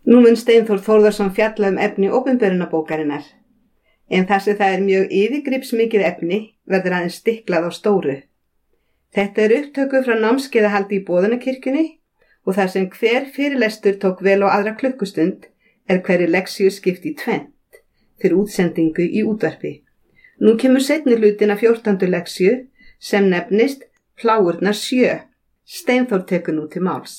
Nú mun Steinþór Þórðarson fjalla efni opinberunarbókarinnar, en þar sem það mjög yfirgripsmikið efni verður aðeins stiklað á stóru. Þetta upptöku frá námskeiðahaldi í Boðunarkirkjunni og þar sem hver fyrirlestur tók vel á aðra klukkustund hverri leksíu skipt í tvennt fyrir útsendingu í útvarpi. Nú kemur seinni hlutin af 14. leksíu sem nefnist Plágurnar 7. Steinþór tekur nú til máls.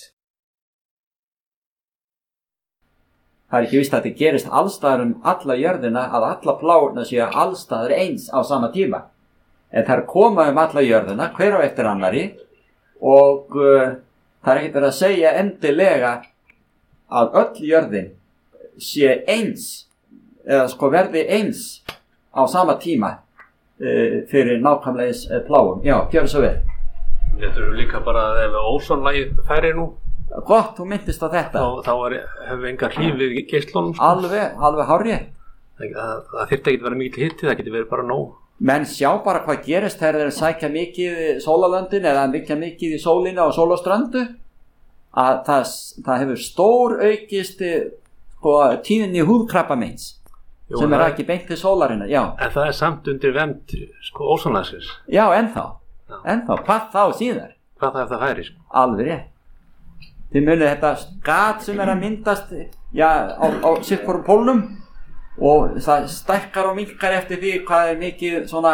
Það ekki víst að þetta gerist allstaðar alla jörðina að alla plágurnar séu allstaðar eins á sama tíma. En þær koma alla jörðina, hver á eftir annari og það ekkert verið að segja endilega að öll jörðin sé eins eða verði eins á sama tíma fyrir nákvæmlegis plágum. Já, gjör svo vel. Þetta eru líka bara ef ósonlagið færi nú. Gott, þú myndist á þetta. Þá hefur engar hlífið geislunum. Alveg hárrétt. Það þyrfti ekki að vera mikið hitti, það getur verið bara nóg. Menn sjá bara hvað gerist þegar þeir sækja mikið sólarlöndin eða mikið í sólina og sólaströndu. Að það hefur stór aukist tíðinni húðkrabbameins sem ekki beint til sólarinnar. Já. En það samt undir vernd ósonlagsins. Já, ennþá. Hvað þá síðar? Hvað það ef það færi? Alveg rétt. Þið munið þetta gat sem að myndast á sitthvorum pólnum og það stækkar og minnkar eftir því hvað mikið svona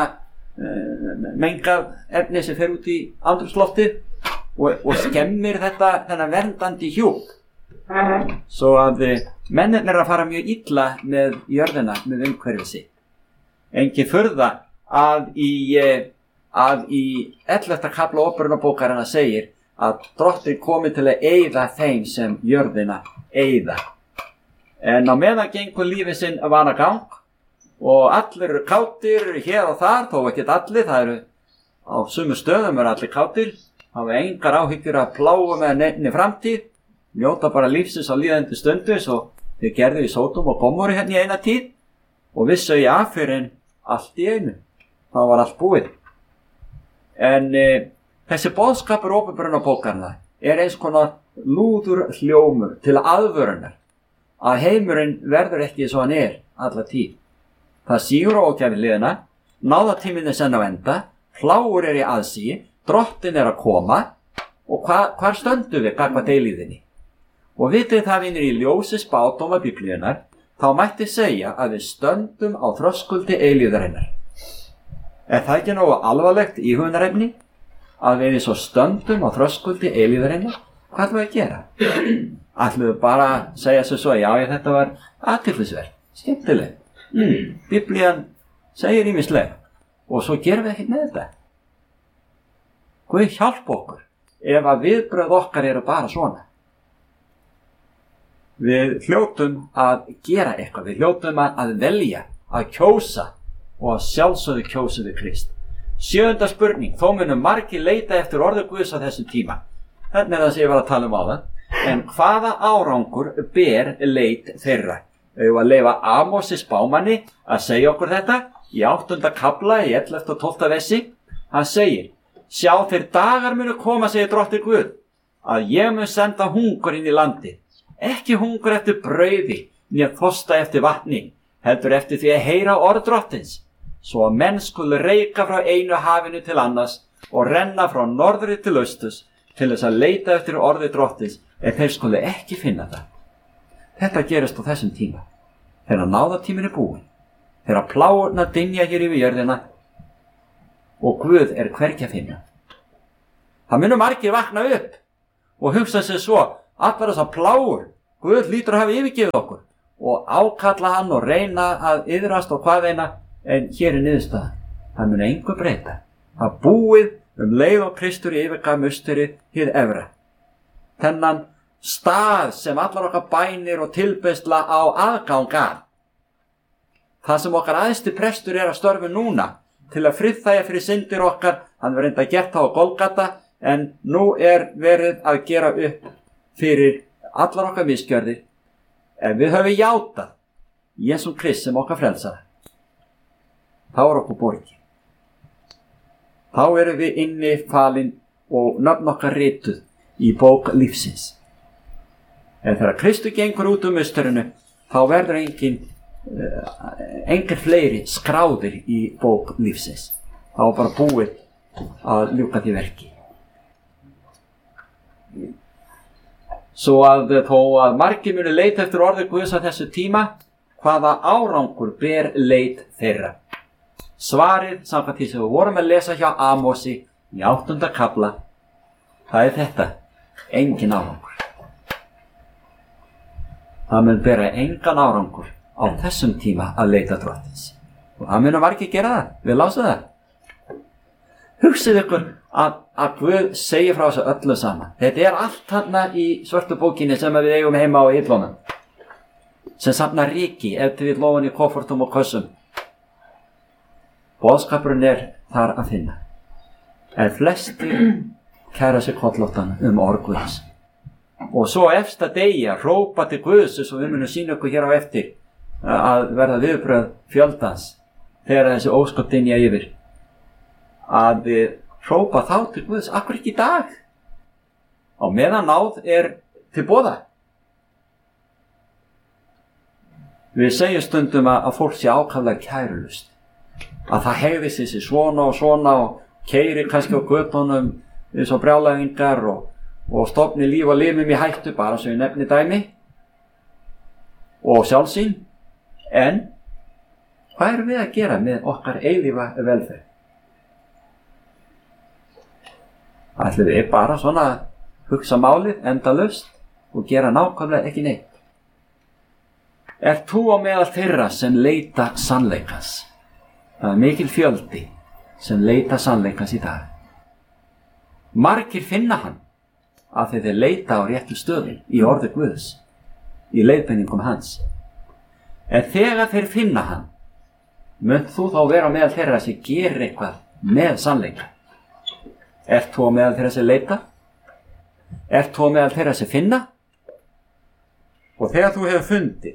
mengað efni sem fer út í andrúmsloftið og skemmir þennan verndandi hjúp. Svo að mennirnir að fara mjög illa með jörðina, með umhverfið sitt. Engin furða að í 11. kafla opinberunarbókarinnar segir að Drottinn komi til að eyða þeim sem jörðina eyða. En á meðan gengur lífið sinn vanagang og allir eru kátir hér og þar, þó ekki allir, það eru á sumu stöðum allir kátir, hafa engar áhyggjur að plága með neinni framtíð, njóta bara lífsins á líðandi stundu eins og þeir gerðu í Sódómu og Gómorru hérna í eina tíð og vissu fyrir en allt í einu. Það var allt búið. En þessi boðskapur opinberunarbókarinnar eins konar lúður hljómur til aðvörunar að heimurinn verður ekki svo hann alla tíð. Það sígur á ógæfiliðina, náðatíminn senn á enda, plágur í aðsigi, Drottinn að koma og hvar stöndum við gagnvart eilíðinni? Og vitið það vinir í ljósi spádóma Biblíunnar, þá mætti segja að við stöndum á þröskuldi eilíðarinnar. Það ekki nógu alvarlegt íhugunarefni? Að við svo stöndum á þröskuldi eilíðarinnar, hvað ætlum við að gera? Ætlum við bara að segja svo, já, þetta var athyglisvert, skemmtileg. Biblían segir ýmislegt og svo gerum við ekkert með þetta. Guð hjálpa okkur ef að viðbrögð okkar eru bara svona. Við hljótum að gera eitthvað, við hljótum að velja, að kjósa og að sjálfsögðu kjósa við Krist. 7. spurning, þó munu margir leita eftir orði Guðs á þessum tíma. Þetta það sem ég var að tala áðan. En hvaða árangur ber leit þeirra? Við að leyfa Amosi spámanni að segja okkur þetta í 8. kafla í 11. og 12. versi. Hann segir, sjá þeir dagar munu koma, segir Drottinn Guð, að ég mun senda hungur inn í landi. Ekki hungur eftir brauði, né þorsta eftir vatni, heldur eftir því að heyra orð Drottins. Svo að menn skulu reika frá einu hafinu til annars og renna frá norðri til austurs til þess að leita eftir orði Drottins, en þeir skulu ekki finna það. Þetta gerist á þessum tíma. Þegar náðatíminn búinn, þegar plágurnar dynja hér yfir jörðina og Guð hvergi að finna. Það munu margir vakna upp og hugsa sér svo, allar þessar plágur, Guð hlýtur að hafa yfirgefið okkur og ákalla hann og reyna að iðrast og hvað eina. En hér niðurstaðan, það mun engu breyta. Það búið leið og Kristur yfirgaf musteri hið efra. Þennan stað sem allar okkar bænir og tilbeiðsla á aðgang að. Það sem okkar æðsti prestur að störfu núna til að friðþægja fyrir syndir okkar, hann var reynda gert það á Golgata, en nú verið að gera upp fyrir allar okkar misgjörðir. En við höfum játað Jesú Krist sem okkar frelsara. Þá okkur borgið. Þá erum við inni falin og nöfn okkar rituð í bók lífsins. En þegar Kristur gengur út musturinu, þá verður engin fleiri skráðir í bók lífsins. Þá er bara búið að ljúka því verki. Svo að þó að margir muni leita eftir orði Guðs á þessu tíma, hvaða árangur ber leit þeirra? Svarið, samkvæmt því sem við vorum að lesa hjá Amosi í 8. kafla, það er þetta: engin árangur. Það mun bera engan árangur á þessum tíma að leita drottins. Og það mun margir gera það, við lásum það. Hugsið ykkur að Guð segir frá þessu öllu saman. Þetta er allt þarna í svörtu bókinni sem við eigum heima á hillunum, sem safnar ríki ef til við lofum í koffortum og kössum. Boðskapurinn er þar að finna. En flestir kæra sig kollóttan orð Guðs. Og svo efsta degi að hrópa til Guðs, eins og við munum sýna ykkur hér á eftir, að verða viðbrögð fjöldans þegar þessi ósköp dynja yfir, að við hrópa þá til Guðs. Akkur ekki í dag, á meðan náð er til boða. Við segjum stundum að fólk sé ákaflega kærulust, að það hegði sig svona og svona og keyri kannski á götunum eins og brjálæðingar og stofni líf og limum í hættu, bara svo ég nefni dæmi, og sjálfsýn. En hvað erum við að gera með okkar eilífa velferð? Ætlum við bara svona að hugsa málið endalaust og gera nákvæmlega ekki neitt? Þú á meðal þeirra sem leita sannleikans? Það er mikil fjöldi sem leita sannleikans í dag. Margir finna hann að þeir leita á réttu stöðum í orði Guðs, í leiðbeiningum hans. En þegar þeir finna hann, munt þú þá vera meðal þeirra sem gerir eitthvað með sannleika? Þú á meðal þeirra sem leita? Þú á meðal þeirra sem finna? Og þegar þú hefur fundið,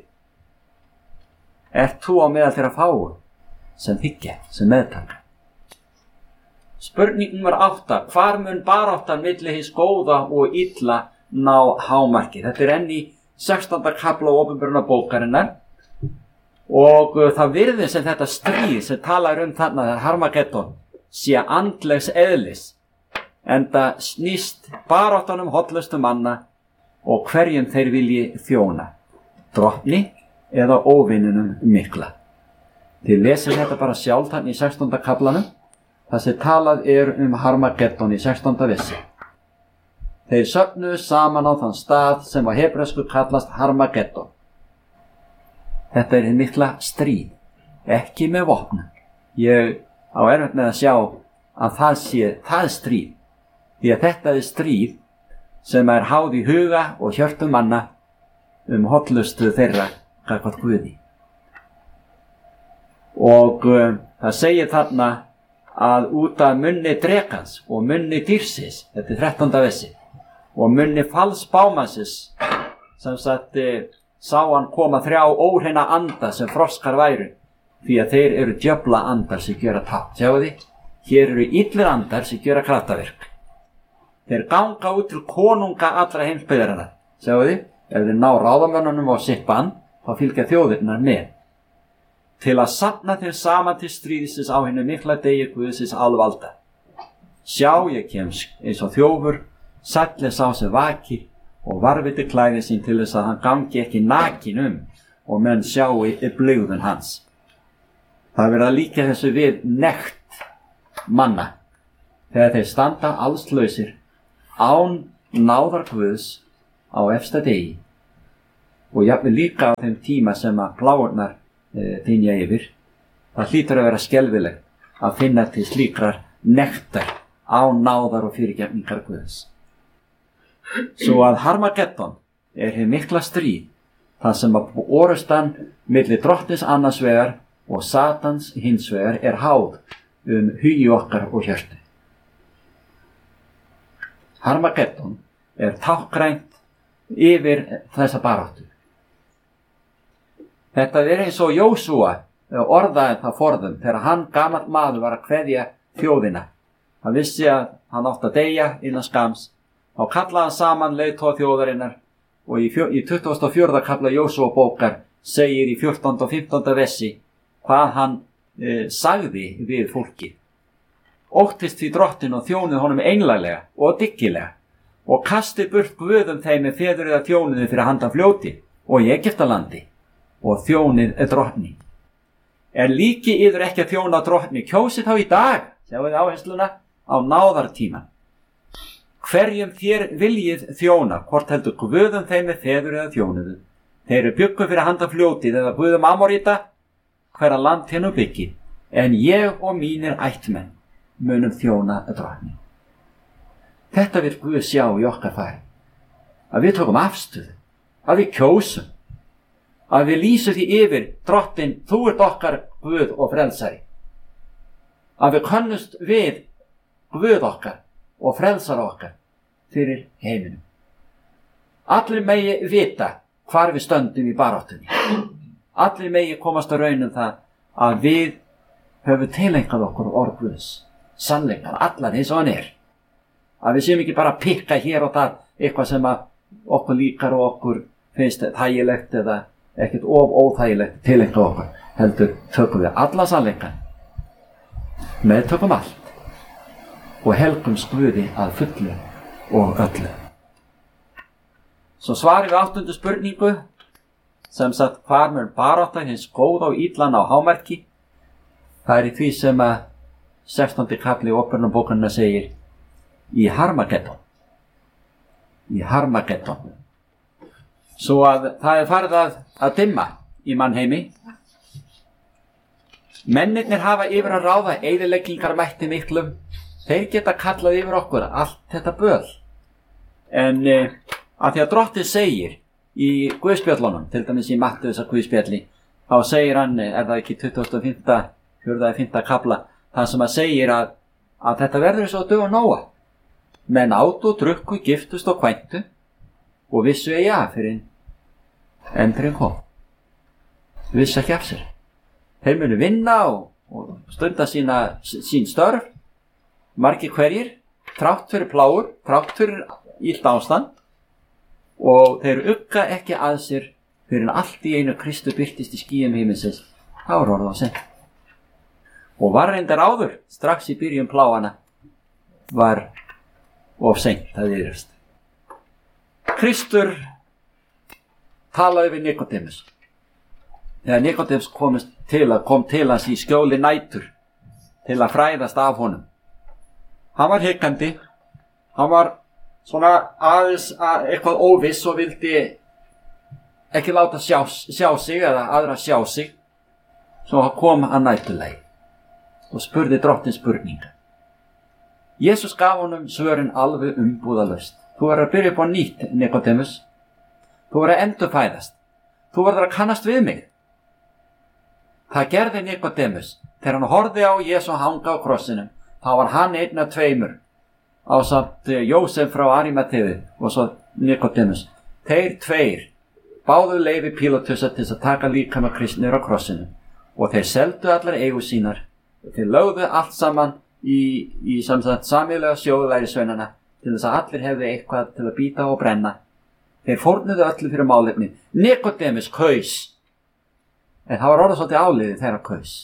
þú á meðal þeirra fáu sem þiggja, sem meðtaka? Spurning nummer 8. Hvar mun baráttan milli hins góða og illa ná hámarki? Þetta er enn í 16. kafla Opinberunarbókarinnar og það virðist sem þetta stríð sem talar þarna, það Harmageddon, sé andlegs eðlis, enda snýst baráttan hollustu manna og hverjum þeir vilji þjóna, drottni eða óvinnunum mikla. Þið lesið þetta bara sjálf þarna í 16. kaflanum. Það sem talað er Harmageddon í 16. versi. Þeir söfnuðu saman á þann stað sem á hebresku kallast Harmageddon. Þetta er hið mikla stríð, ekki með vopnum. Ég á erfitt með að sjá að það stríð, því að þetta er stríð sem er háð í huga og hjörtum manna hollustu þeirra gagnvart Guði. Og það segir þarna að út af munni drekans og munni dýrsins, þetta er 13. versi, og munni falsbámannsins, sem sagt sá hann koma 3 óhreina anda sem froskar væru, því að þeir eru djöfla andar sem gera tátt. Sjáu þið, hér eru illir andar sem gera kraftaverk. Þeir ganga út til konunga allra heimsbyggðarinnar. Sjáu þið, ef þeir ná ráðamönnunum á sitt band, þá fylgja þjóðirnar með. Til að safna þeir saman til stríðsins á hinu mikla degi Guðsins alvalda. Sjá, ég kem eins og þjófur, sæll sá sem vakir og varviti klæði sín til þess að hann gangi ekki nakin og menn sjái blygðun hans. Það verða líka þessu við nekt manna þegar þeir standa allslausir án náðar Guðs á efsta degi og jafnvel líka á þeim tíma sem að pláurnar dynja yfir. Það hlýtur að vera skelfilegt að finna til slíkrar nektar án náðar og fyrirgefningar Guðs. Svo að Harmageddon er hið mikla stríð, það sem að orustan milli drottins annars vegar og Satans hins vegar er háð hugi okkar og hjörtu. Harmageddon er tákgrænt yfir þessa baráttu. Þetta er eins og Jósúa orðaði það forðum þegar hann gamall maður var að kveðja þjóðina. Hann vissi að hann átti að deyja innan skams. Þá kallaði hann saman leiðtoga þjóðarinnar og í 24. kafla Jósúa bókar segir í 14. og 15. versi hvað hann sagði við fólki. Óttist því drottin og þjónið honum einlæglega og dyggilega og kasti burt guðum þeim með feður eða þjónuði fyrir handan fljóti og í Egyptalandi og þjónið drottni. En líki yður ekki að þjóna drottni, kjósið þá í dag, sjáu þið áhersluna, á náðartíman. Hverjum þér viljið þjóna, hvort heldur guðum þeim með feður eða þjónuðu. Þeir eru byggu fyrir handan fljótið eða guðum Amorita, hverra land hennu byggi, en ég og mínir ættmenn munum þjóna drottni. Þetta vil Guð sjá í okkar fari, að við tökum afstöðu, að við kjósum, að við lýsum því yfir drottin, þú ert okkar Guð og frelsari, að við könnumst við Guð okkar og frelsara okkar fyrir heiminum. Allir megi vita hvar við stöndum í baráttunni. Allir megi komast að raun það að við höfum tileinkað okkur orð Guðs, sannleikan, allan eins og hann er. Að við séum ekki bara að pikka hér og þar eitthvað sem að okkur líkar og okkur finnst þægilegt eða ekkert óþægilegt tileinkað okkur. Heldur tökum við alla sannleikan, meðtökum allt og helgum Guði að fullu og öllu. Svo svari við 8. spurningu, sem sagt hvar mun barátta hins góða og illan á hámarki. Það er í því sem að 16. kafli Óperumbókarinnar segir í Harmageddon. Í Harmageddon. Svo að það er farið að dimma í mannheimi. Mennirnir hafa yfir að ráða eyðileggingarmætti miklum. Þeir geta kallað yfir okkur allt þetta böl. En að því að drottið segir í Guðspjöllunum, til dæmis í Mattheusar Guðspjalli, þá segir hann, er það ekki 25. 4. kafla, það sem að segir að þetta verður svo dög og nóa. Menn átu og drukku, giftust og kvæntu og vissu eigi af fyrir endurinn kom. Vissu ekki af sér. Þeir munu vinna og stunda sín störf, margir hverjir, þrátt fyrir plágur, þrátt fyrir illt ástand, og þeir ugga ekki að sér fyrir en allt í einu Kristu birtist í skýjum himinsins. Það var orðið á seint. Og var reyndar áður, strax í byrjun plágana, var of seint að yfirst. Kristur talaði við Nikodemus. Þegar Nikodemus kom til hans í skjóli nætur til að fræðast af honum. Hann var hikandi, hann var svona aðeins eitthvað óviss og vildi ekki láta sjá sig eða aðra sjá sig. Svo kom hann næturlegi og spurði drottin spurninga. Jesús gaf honum svörin alveg umbúðalaust. Þú verður að byrja upp á nýtt, Nikodemus. Þú verður að endurfæðast. Þú verður að kannast við mig. Það gerði Nikodemus þegar hann horfði á Jesú hanga á krossinum. Þá var hann einn af tveimur, ásamt Jósef frá Arimatheu og svo Nikodemus. Þeir tveir báðu leyfi Pílatusar til að taka líkama Krists niður á krossinum og þeir seldu allar eigur sínar. Þeir lögðu allt saman í sameiginlega sjóð lærisveinana til þess að allir hefðu eitthvað til að bíta og brenna. Þeir fórnuðu öllu fyrir málefni. Nikodemus kaus, en það var orðið svolítið áliðið þeirra kaus.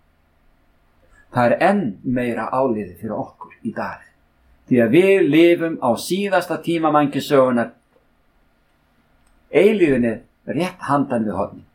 Það er enn meira áliðið fyrir okkur í dag, því að við lifum á síðasta tíma mannkynssögunnar, eilíðinni rétt handan við horni.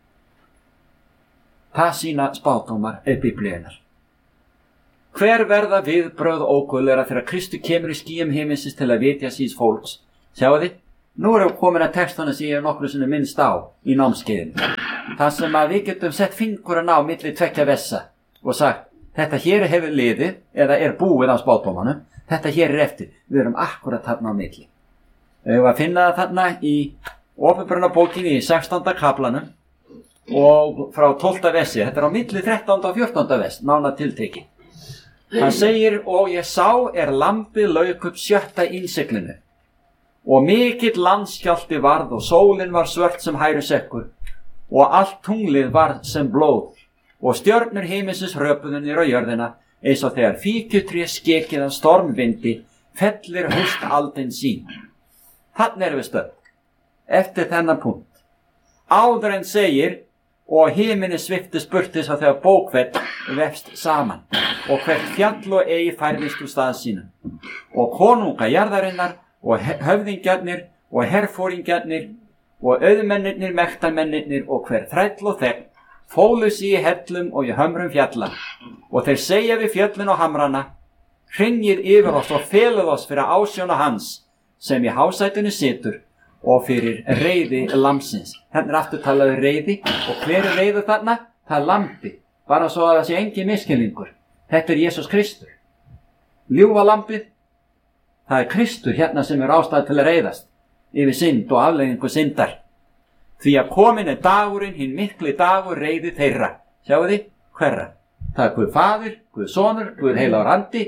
Það sýna spádómar Biblíunnar. Hver verða viðbrögð óguðlegra þegar Kristur kemur í skýjum himinsins til að vitja síns fólks? Sjáu þið, nú erum við komin að textana sem ég nokkru sinni minnst á í námskeiðinu. Það sem að við getum sett fingurinn á milli tveggja vessa og sagt, þetta hér hefur liðið eða er búið á spádómanum, þetta hér er eftir, við erum akkurat þarna á milli. Við erum að finna það þarna í Ópenbarunarbókinni í 16. kaflanum og frá 12. vessi, þetta er á milli 13. og 14. vess, nánar tiltekið. Hann segir, og ég sá lambið lauk upp 7. innsiglinu og mikill landskjálfti varð og sólin var svört sem hærusekkur og allt tunglið var sem blóð og stjörnur himinsins hröpuðu niður á jörðina eins og þegar fíkjutré skekið af stormvindi fellir haustaldin sín. Þannig erum við stödd. eftir þennan punkt. Áður en segir, og himini sviftist burtis að þegar bókfell vefst saman og hvert fjall og ei færðist úr stað sínum. Og konunga jarðarinnar og höfðingjarnir og herfóringjarnir og auðmennirnir, mektarmennirnir og hver þræll og þegn fólu sig í hellum og í hömrum fjalla og þeir segja við fjöllin og hamrana, hrynjið yfir oss og feluð oss fyrir ásjóna hans sem í hásætinu situr og fyrir reiði lambsins. Hérna aftur talaðu reiði og hver reiði þarna? Það lambi, bara svo að það sé engin misskilningur. Þetta Jesús Kristur. Ljúfa lambið, það Kristur hérna sem ástæða til að reiðast yfir synd og afleiðingu syndar. Því að komin dagurinn, hinn mikli dagur reiði þeirra. Sjáu þið? Hverra? Það Guð Faðir, Guð Sonur, Guð heilagur andi.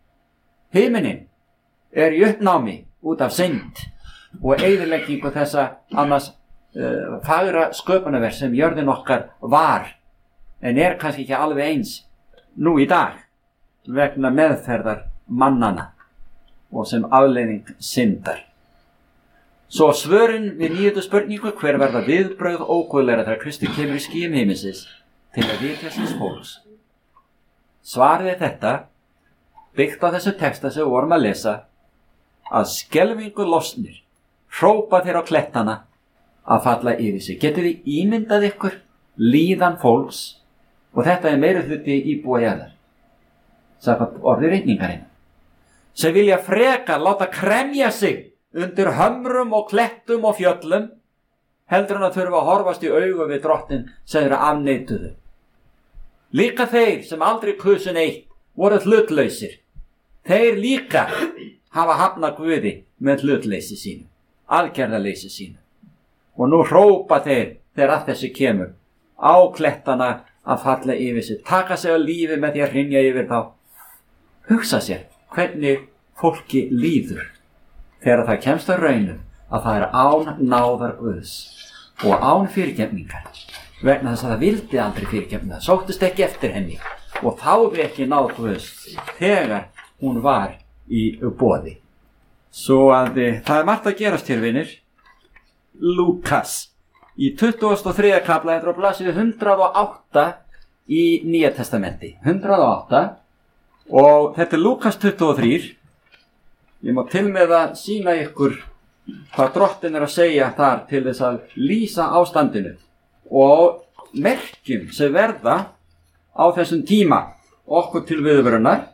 Himinin í uppnámi út af synd og eyðileggingu þessa annars fagra sköpunarverk sem jörðin okkar var, en kannski ekki alveg eins nú í dag vegna meðferðar mannana og sem afleiðing syndar. Svo svörin við 9. spurningu, hver verða viðbrögð óguðlegra þegar Kristur kemur í skýjum himinsins til að vitja síns fólks? Svarið þetta, byggt á þessu texta sem við vorum að lesa, að skelfingu losnir, hrópa þeir á klettana að falla yfir sig. Getur þið ímyndað ykkur líðan fólks, og þetta meiri hluti íbúa jarðar, samkvæmt orði reikningarinn, sem vilja frekar láta kremja sig undir hömrum og klettum og fjöllum, heldur en að þurfa að horfast í augu við drottin sem eru afneituðu. Líka þeir sem aldrei kusu neitt voru hlutlausir. Þeir líka hafa hafnað Guði með hlutleysi sínu, aðgerðaleysi sínu. Og nú hrópa þeir að þessu kemur, á klettana að falla yfir sig, taka sig á lífi með því að hrynja yfir þá. Hugsa sér hvernig fólki líður þegar það kemst að raunum að það án náðar Guðs og án fyrirgefningar, vegna þess að það vildi aldrei fyrirgefninga, sóttist ekki eftir henni og þáði ekki náð Guðs þegar hún var í boði. Svo að það margt að gerast hér, vinir. Lúkas í 23. kafla, þetta á blaðsíðu 108 í Nýja testamenti, 108, og þetta Lúkas 23. Ég má til með að sýna ykkur hvað drottin að segja þar til þess að lýsa ástandinu og merkjum sem verða á þessum tíma okkur til viðvörunar.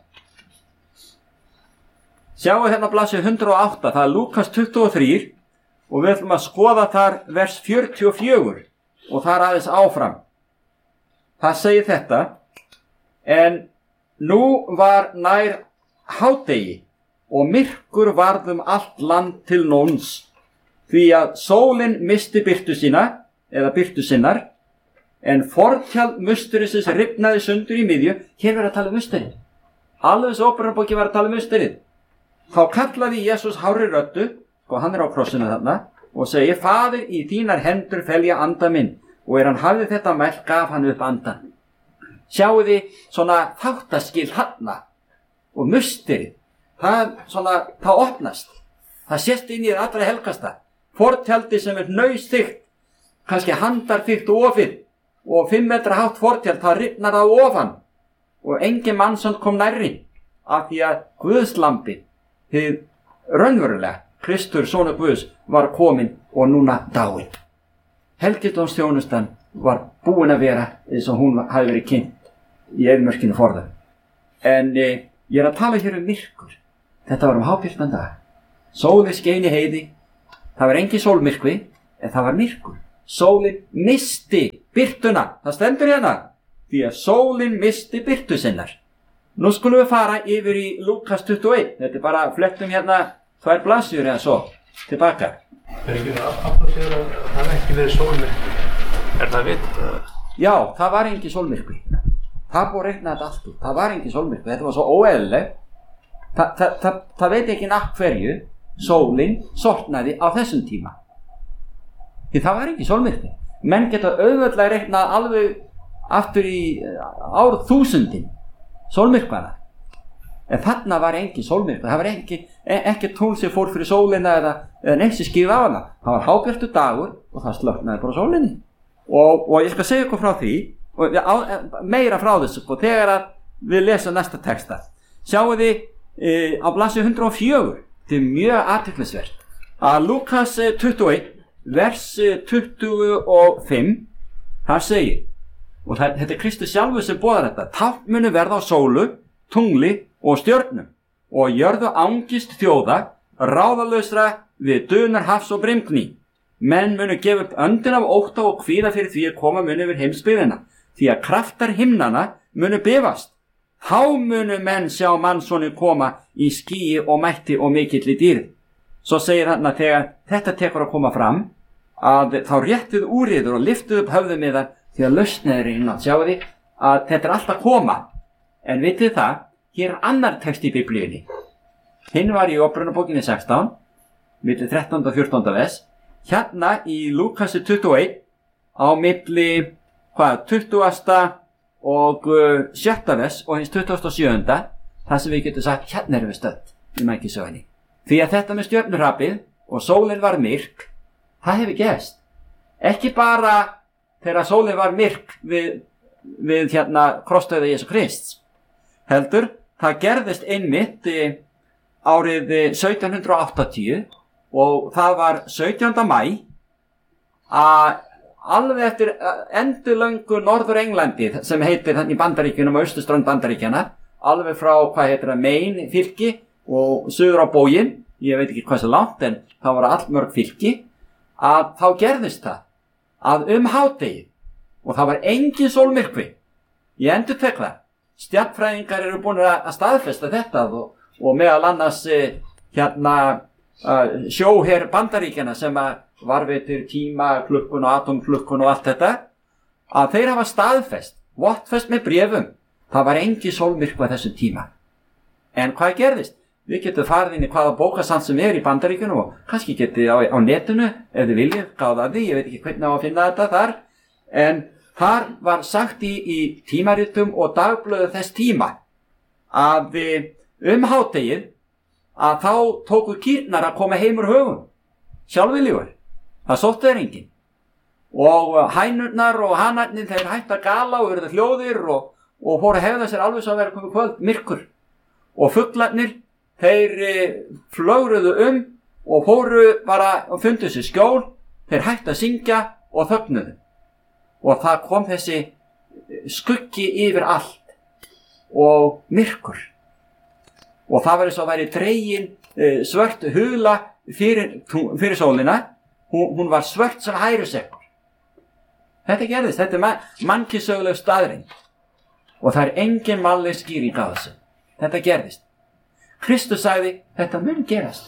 Sjáu hérna blaðsíðu 108, það Lúkas 23 og við ætlum að skoða þar vers 44 og þar aðeins áfram. Það segir þetta, en nú var nær hádegi og myrkur varð allt land til nóns, því að sólin misti birtu sína, eða birtu sinnar, en fortjald musterisins rifnaði sundur í miðju. Hér verður að tala musturinn. Alveg svo Óperubókin var að tala musturinn. Þá kallaði Jesús hárri röddu, og hann á krossinu þarna, og segir, Faðir, í þínar hendur felja anda minn, og hann hafði þetta mælt, gaf hann upp andan. Sjáu þið svona þáttaskil þarna, og musterið, það opnast. Það sést inn í það allra helgasta. Fortjaldi sem hnausþykkt, kannski handarþykkt ofið, og 5 metra hátt fortjald, það rifnar það ofan, og engin mannsson kom nærri, af því að Guðslampið, hið raunverulega, Kristur, sonur Guðs, var komin og núna dáinn. Helgidómsþjónustan var búin að vera eins og hún hafi verið kynnt í eyðimörkinu forðum. En ég að tala hér myrkur. Þetta var hábjartan dag. Sólin skein í heiði. Það var engin sólmyrkvi, en það var myrkur. Sólin misti birtuna. Það stendur hérna. Því að sólin misti birtu sinnar. Nú skulum við fara yfir í Lúkas 21. Þetta bara flettum hérna 2 blaðsíður eða svo tilbaka. Ekki aftur sér að það ekki verið sólmyrkvi. Það vitað? Já, það var engin sólmyrkvi. Það búið að reikna þetta allt út. Það var engin sólmyrkvi. Þetta var svo óeðlileg. Það veit ekki af hverju sólin sortnaði á þessum tíma. Því það var engin sólmyrkvi. Menn geta auðveldlega reiknað alveg aftur í árþúsundin sólmyrkvana. En þarna var engin sólmyrkvi, það var ekki tungl sem fór fyrir sólina eða neitt sem skýrði á hana. Það var hábjartur dagur og það slöknaði bara sólinni. Og ég skal segja ykkur frá því, og meira frá þessu, og þegar að við lesum næsta texta. Sjáu þið á blaðsíðu 104, þetta er mjög athyglisvert, að Lúkas 21, vers 25, það segir, og þetta er Kristus sjálfur sem boðar þetta: tákn munu verða á sólu, tungli og stjörnum, og jörðu angist þjóða, ráðalausra við dunar hafs og brimgný. Menn munu gefa upp öndin af ótta og kvíða fyrir því að koma munu yfir heimsbyggðina, því að kraftar himnanna munu bifast. Þá munu menn sjá mannssonin koma í skýi og mætti og mikilli dýrð. Svo segir hann að þegar þetta tekur að koma fram, að þá réttið úr yður og liftið upp höfðum yðar, því að lausnið er innan. Sjáu því að þetta er alltaf koma. En vitið það, hér er annar text í Biblíunni. Hinn var í Upprunabókinni 16, milli 13. og 14. vers. Hérna í Lúkasi 21, á milli 20. og 7. vers og hins 27. þar sem við getum sagt, hérna erum við stödd í mækisögunni. Því að þetta með stjörnurhrapið og sólin var myrk, það hefur gerst. Ekki bara þegar sólin var myrk við krossdauða Jesú Krists, heldur það gerðist einmitt árið 1780 og það var 17. maí að alveg eftir endilöngu Norður Englandi sem heitir þannig í Bandaríkjunum og austurströnd Bandaríkjana, alveg frá Maine fylki og suður á bóginn, ég veit ekki hvað svo langt en það var allmörg fylki, að þá gerðist það að hádegi, og það var engin sólmyrkvi. Ég endurtek það. Stjarnfræðingar eru búin að staðfesta þetta og meðal annars sjóher Bandaríkjana sem varveitir tímaklukkun og atómklukkun og allt þetta, að þeir hafa staðfest, vottfest með bréfum, það var engin sólmyrkvi á þessum tíma. En hvað gerðist? Við getum farið inn í hvaða bókasafn sem er í Bandaríkjunum og kannski getið á netinu ef þið viljið gáða því, ég veit ekki hvernig á að finna þetta þar, en þar var sagt í tímaritum og dagblöðu þess tíma að hádegið að þá tóku kýrnar að koma heim úr höfum, sjálfviljugur, það sóttu þeir enginn. Og hænurnar og hanarnir þeir hættu að gala og verða hljóðir og fóru að hefða sér alveg svo að vera komið kvöld, myrkur. Og fuglarnir, þeir flögruðu og fóru bara og fundu sér skjól, þeir hættu að syngja og þögnuðu. Og það kom þessi skuggi yfir allt og myrkur. Og það var eins og væri dregin svört hula fyrir sólina, hún var svört sem hærusekkur. Þetta gerðist, þetta er mannkynssöguleg staðreynd. Og það er engin mannleg skýring á þessu. Þetta gerðist. Kristus sagði, þetta mun gerast.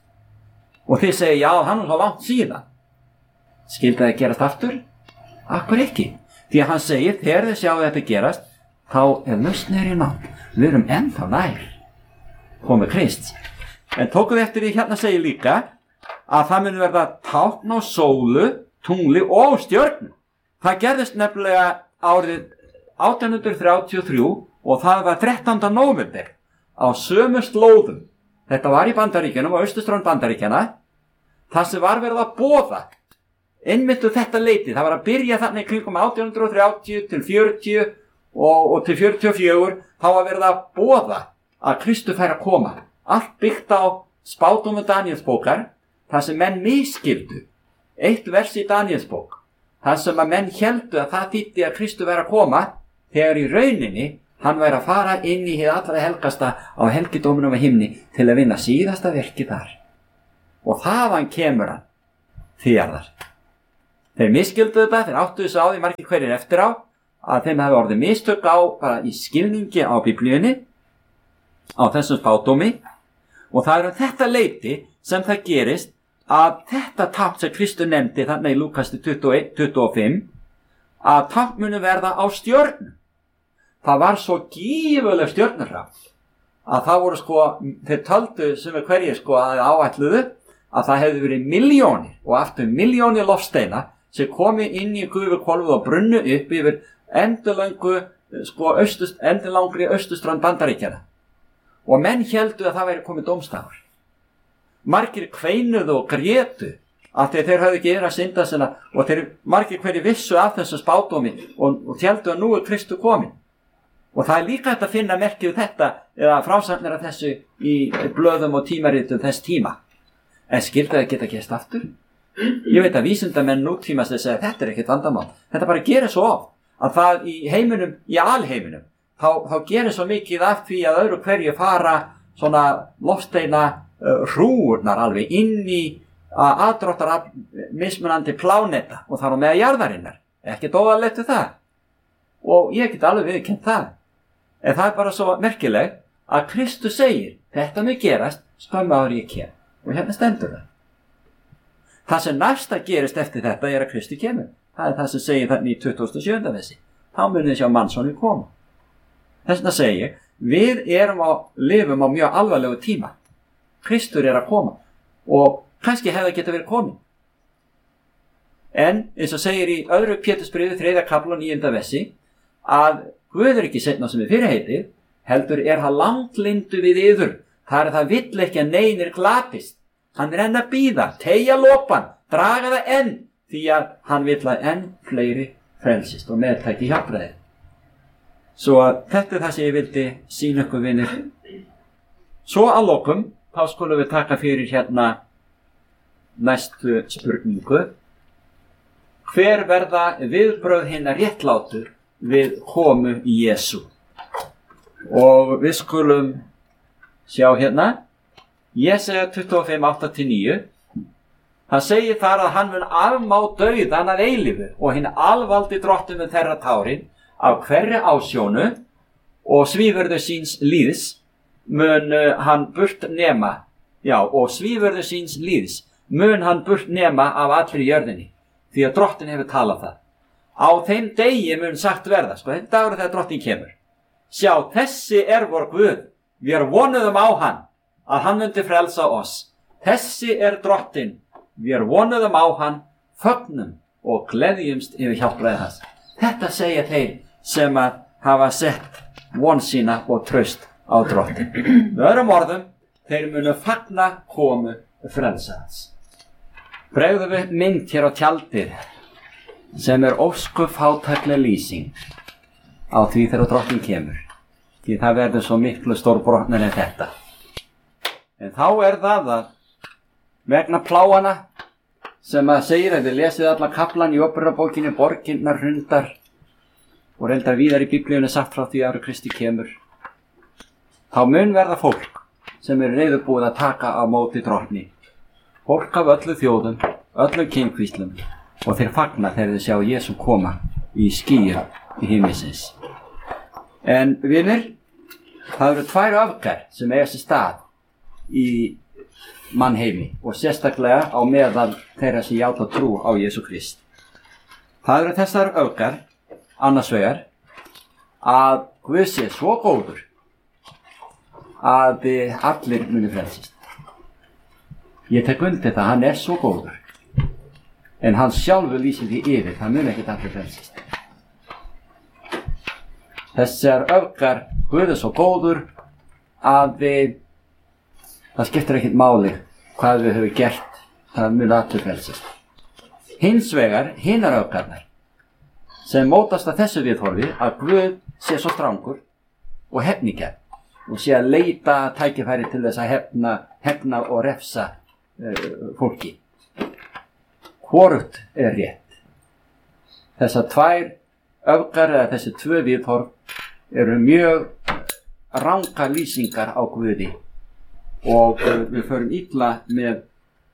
Og þið segja, já, hann var svo langt síðan. Skyldi það gerast aftur? Akkur ekki. Því að hann segir, þegar þið sjáu þetta gerast, þá er lausnin í nánd. Við erum ennþá nær. Komið Krists. En tókuð eftir því hérna segir líka að það mun verða tákn á sólu, tungli og stjörnu. Það gerðist nefnilega árið 1833 og það var 13. nóvember á sömu slóðum. Þetta var í Bandaríkjunum og austurströnd Bandaríkjana. Það sem var verið að boða einmitt þetta leiti, það var að byrja þannig kringum 1830 til 40 og til 44, þá var verið að boða að Kristur færi að koma. Allt byggt á spádómum Daníelsbókar, þar sem menn misskildu eitt vers í Daníelsbók, þar sem að menn héldu að það þýddi að Kristur væri að koma, þegar í rauninni hann væri að fara inn í hið allra helgasta á helgidóminum af himni til að vinna síðasta verki þar. Og þaðan kemur hann þjarðar. Þeir misskildu þetta, þeir áttu þess á því margir hverjir eftir á, að þeim hefði orðið mistök á bara í skilningi á Biblíunni, á þessum spádómi, og það er þetta leiti sem það gerist að þetta tákn sem Kristur nefndi þarna í Lúkasi 21-25, að tákn muni verða á stjörnum. Það var svo gífurleg stjörnurhrap að það voru þeir töldu sem er hverjir að áætluðu að það hefði verið milljónir og aftur milljónir loftsteina sem komi inn í gufuhvolfið og brunnu upp yfir endilangri austurströnd Bandaríkjanna. og menn héldu að það væri komið dómstafur. Margir kveinuðu og grétu af því að þeir höfðu ekki að synda sinna og þeir margir hverju vissu af þessu spádómi og héldu að nú Kristu komin. Og það líka hægt að finna merkið þetta eða frásagnir af þessu í blöðum og tímaritum þess tíma. En skyldi það geta gerst aftur? Ég veit að vísindamenn nútíma sem segja þetta ekkert vandamál. Þetta bara gerir svo oft að það í heiminum, í alheiminum, þá gerir svo mikið af því að öðru hverju fara svona loftsteina hrúurnar alveg inn í aðdráttar mismunandi pláneta og þar á meða jarðarinnar. Ekkert óvarlegt við það. Og ég get alveg viðurkennt það. En það bara svo merkilegt að Kristus segir þetta mun gerast skömmu áður en ég kem. Og hérna stendur það. Það sem næsta gerist eftir þetta að Kristi kemur. Það það sem segir þarna í 27. versi. Þá munið sjá mannssonin koma. Þess vegna segi ég, við lifum á mjög alvarlegu tíma. Kristur að koma og kannski hefði geta verið komin. En eins og segir í öðru Pétursbréfi 3. kafla 9. versi að Guð ekki seinna sem við fyrirheitið, heldur það langlindu við yður. Það vill ekki að neinir glatist. Hann enn að bíða, teygja lopan, draga það enn, því að hann vill að enn fleiri frelsist og meðtæki hjálpræði. Svo þetta það sem ég vildi sýna ykkur vinir. Svo að lokum, þá skulum við taka fyrir hérna næstu spurningu. Hver verða viðbrögð hinna réttlátur við komu Jesú? Og við skulum sjá hérna Jesaja 25:8-9. Það segir þar að hann mun afmá dauðan að eilífu og hinn alvaldi drottinn mun þerra tárin af hverri ásjónu og svífurðu síns líðs mun hann burt nema. Já, og svífurðu síns líðs mun hann burt nema af allri jörðinni, því að drottinn hefur talað það. Á þeim degi mun sagt verða, þetta dagur þegar drottinn kemur. Sjá, þessi vor Guð, við vonuðum á hann, að hann myndi frelsa oss. Þessi drottinn, við vonuðum á hann, fögnum og gleðjumst yfir hjálpræði hans. Þetta segja þeir sem að hafa sett von sína og traust á drottinn. Með öðrum orðum, þeir munu fagna komu frelsa hans. Bregðum við mynd hér á tjaldið sem ósköp fátækleg lýsing á því þegar drottinn kemur. Því það verður svo miklu stórbrotnir en þetta. En þá það að vegna pláana sem að segir að þið lesið allan kaflan í Óperubókinni borginnar hrundar og reyndar víðar í Biblíunni sagt frá því að Kristi kemur. Þá mun verða fólk sem reiðubúið að taka á móti drottni. Fólk af öllu þjóðum, öllum kynkvíslum og þeir fagna þegar þeir sjá Jesú koma í skýjum í himmisins. En vinir, það eru tvær öfgar sem eiga sér stað í mannheimi og sérstaklega á meðal þeirra sem játa trú á Jesú Krist. Það eru þessar öfgar, annars vegar, að Guð sé svo góður að allir muni frelsast. Ég tek undir það, hann svo góður. En hann sjálfur lýsir því yfir, það mun ekkert allir frelsast. Þessar öfgar, Guð svo góður að það skiptir ekkert máli hvað við höfum gert, það mun allir frelsast. Hins vegar, hinar öfgarnar, sem mótast að þessu viðhorfi að Guð sé svo strangur og hefnigjarn og sé að leita tækifæri til þess að hefna og refsa fólki. Hvorugt rétt. Þessar tvær öfgar eða þessi tvö viðhorf eru mjög rangar lýsingar á Guði og við förum illa með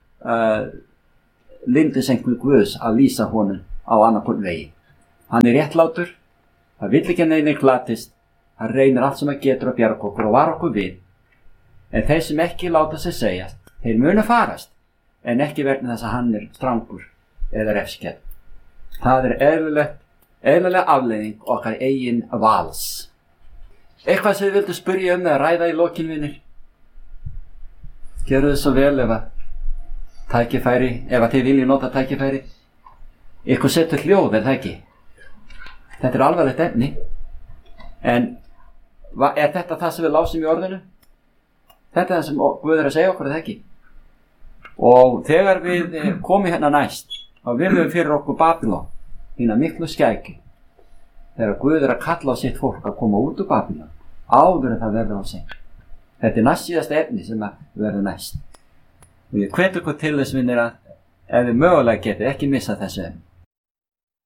lyndisengni Guðs að lýsa honum á annarkorn vegi. Hann réttlátur, það vill ekki að neinir glatist, hann reynir allt sem hann getur að bjarga okkur og var okkur við. En þeir sem ekki láta sig segjast, þeir munu farast, en ekki vegna þess að hann strangur eða refskjarn. Það eðlilega afleiðing okkar eigin vals. Eitthvað sem þið vildu spyrja eða ræða í lokin, vinir? Gerðu þið svo vel ef að þið viljið nota tækifæri. Ykkur setur hljóð, það ekki? Þetta alvarlegt efni. En þetta það sem við lásum í orðinu? Þetta er það sem Guð að segja okkur, það ekki. Og þegar við komum hérna næst, þá virðum við fyrir okkur Babylon, hina miklu skæki. Þegar Guð að kalla á sitt fólk að koma út úr Babylon, áður en það verður á sig. Þetta er næst síðasta efni sem verður næst. Og ég hvet ykkur til þess, vinnir, að ef þið mögulega getið ekki missa þessu efni.